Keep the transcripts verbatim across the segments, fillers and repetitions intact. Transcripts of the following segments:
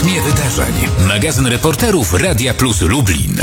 rytmie wydarzeń. Magazyn reporterów Radia Plus Lublin.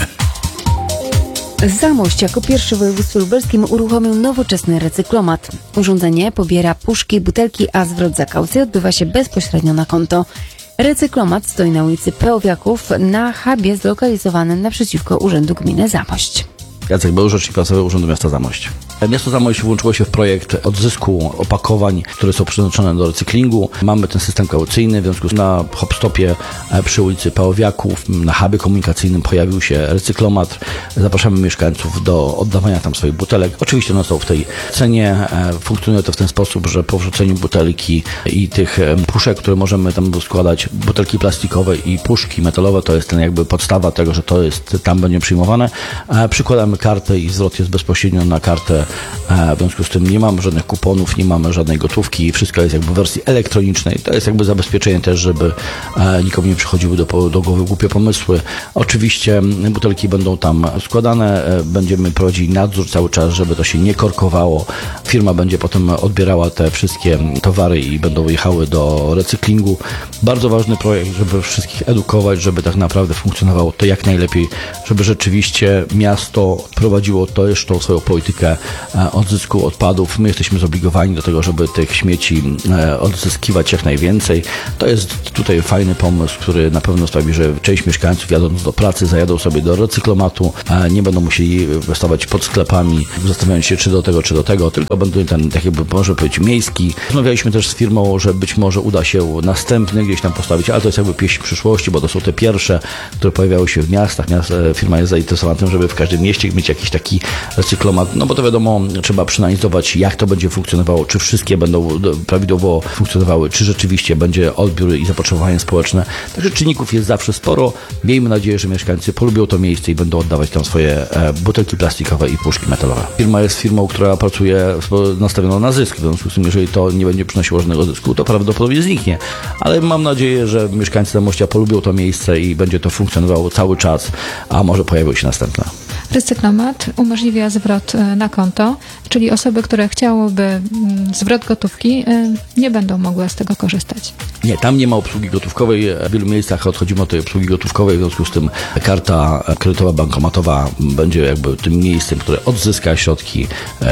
Zamość jako pierwszy w województwie lubelskim uruchomił nowoczesny recyklomat. Urządzenie pobiera puszki i butelki, a zwrot za kaucję odbywa się bezpośrednio na konto. Recyklomat stoi na ulicy Peowiaków na hubie zlokalizowanym naprzeciwko Urzędu Gminy Zamość. Jacek Beł, rzecznik prasowy Urzędu Miasta Zamość. Miasto Zamość włączyło się w projekt odzysku opakowań, które są przeznaczone do recyklingu. Mamy ten system kaucyjny, w związku z tym na hopstopie przy ulicy Peowiaków, na hubie komunikacyjnym pojawił się recyklomat. Zapraszamy mieszkańców do oddawania tam swoich butelek. Oczywiście one są w tej cenie. Funkcjonuje to w ten sposób, że po wrzuceniu butelki i tych puszek, które możemy tam składać, butelki plastikowe i puszki metalowe, to jest ten jakby podstawa tego, że to jest tam będzie przyjmowane. Przykładamy kartę i zwrot jest bezpośrednio na kartę. W związku z tym nie mamy żadnych kuponów, nie mamy żadnej gotówki, wszystko jest jakby w wersji elektronicznej. To jest jakby zabezpieczenie też, żeby nikomu nie przychodziły do, do głowy głupie pomysły. Oczywiście butelki będą tam składane, będziemy prowadzili nadzór cały czas, żeby to się nie korkowało. Firma będzie potem odbierała te wszystkie towary i będą jechały do recyklingu. Bardzo ważny projekt, żeby wszystkich edukować, żeby tak naprawdę funkcjonowało to jak najlepiej, żeby rzeczywiście miasto prowadziło to jeszcze tą swoją politykę odzysku odpadów. My jesteśmy zobligowani do tego, żeby tych śmieci odzyskiwać jak najwięcej. To jest tutaj fajny pomysł, który na pewno sprawi, że część mieszkańców jadąc do pracy zajadą sobie do recyklomatu, nie będą musieli wystawać pod sklepami, zastanawiając się czy do tego, czy do tego, tylko będą ten, tak jakby może powiedzieć, miejski. Rozmawialiśmy też z firmą, że być może uda się następny gdzieś tam postawić, ale to jest jakby pieśń przyszłości, bo to są te pierwsze, które pojawiały się w miastach. Firma jest zainteresowana tym, żeby w każdym mieście mieć jakiś taki recyklomat, no bo to wiadomo, trzeba przeanalizować, jak to będzie funkcjonowało, czy wszystkie będą prawidłowo funkcjonowały, czy rzeczywiście będzie odbiór i zapotrzebowanie społeczne. Także czynników jest zawsze sporo. Miejmy nadzieję, że mieszkańcy polubią to miejsce i będą oddawać tam swoje butelki plastikowe i puszki metalowe. Firma jest firmą, która pracuje nastawioną na zysk, w związku z tym, jeżeli to nie będzie przynosiło żadnego zysku, to prawdopodobnie zniknie. Ale mam nadzieję, że mieszkańcy Zamościa polubią to miejsce i będzie to funkcjonowało cały czas, a może pojawią się następne. Recyklomat umożliwia zwrot na konto, czyli osoby, które chciałyby zwrot gotówki, nie będą mogły z tego korzystać. Nie, tam nie ma obsługi gotówkowej. W wielu miejscach odchodzimy od tej obsługi gotówkowej, w związku z tym karta kredytowa, bankomatowa będzie jakby tym miejscem, które odzyska środki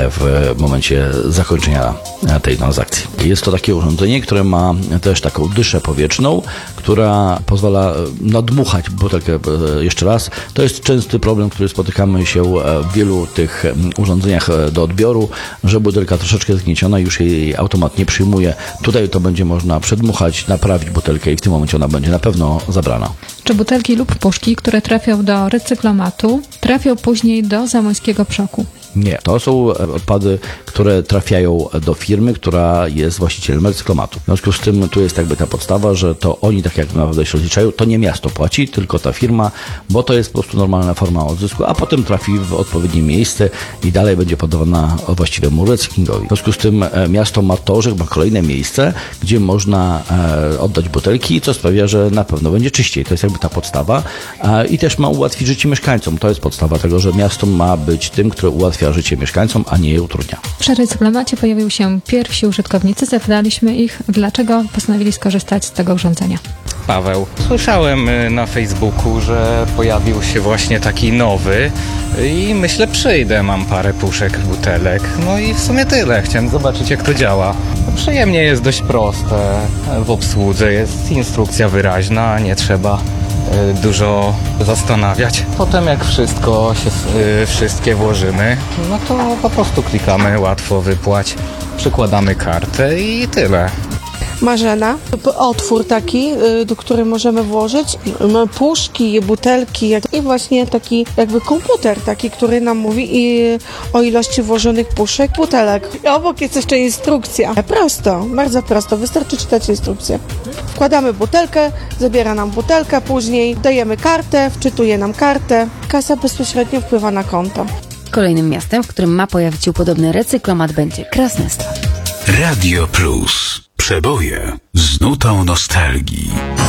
w momencie zakończenia tej transakcji. Jest to takie urządzenie, które ma też taką dyszę powietrzną, która pozwala nadmuchać butelkę jeszcze raz. To jest częsty problem, który spotykamy się w wielu tych urządzeniach do odbioru, że butelka troszeczkę zgnieciona, już jej automat nie przyjmuje. Tutaj to będzie można przedmuchać, naprawić butelkę i w tym momencie ona będzie na pewno zabrana. Czy butelki lub puszki, które trafią do recyklomatu, trafią później do zamojskiego przoku? Nie, to są odpady, które trafiają do firmy, która jest właścicielem recyklomatu. W związku z tym tu jest jakby ta podstawa, że to oni tak jak naprawdę się rozliczają, to nie miasto płaci, tylko ta firma, bo to jest po prostu normalna forma odzysku, a potem trafi w odpowiednie miejsce i dalej będzie podawana właściwemu recyklingowi. W związku z tym miasto ma to, że ma kolejne miejsce, gdzie można oddać butelki, co sprawia, że na pewno będzie czyściej. To jest jakby ta podstawa i też ma ułatwić życie mieszkańcom. To jest podstawa tego, że miasto ma być tym, które ułatwia życie mieszkańcom, a nie je utrudnia. Przy recyklomacie pojawił się pierwsi użytkownicy. Zapytaliśmy ich, dlaczego postanowili skorzystać z tego urządzenia. Paweł. Słyszałem na Facebooku, że pojawił się właśnie taki nowy i myślę przyjdę, mam parę puszek, butelek, no i w sumie tyle. Chciałem zobaczyć jak to działa. Przyjemnie jest dość proste w obsłudze, jest instrukcja wyraźna, nie trzeba dużo zastanawiać. Potem jak wszystko się, wszystkie włożymy, no to po prostu klikamy, łatwo wypłać, przykładamy kartę i tyle. Marzena, otwór taki, do który możemy włożyć puszki, butelki i właśnie taki jakby komputer taki, który nam mówi i o ilości włożonych puszek, butelek. Obok jest jeszcze instrukcja. Prosto, bardzo prosto, wystarczy czytać instrukcję. Wkładamy butelkę, zabiera nam butelkę, później dajemy kartę, wczytuje nam kartę, kasa bezpośrednio wpływa na konto. Kolejnym miastem, w którym ma pojawić się podobny recyklomat, będzie Krasnestaw. Radio Plus. Przeboje z nutą nostalgii.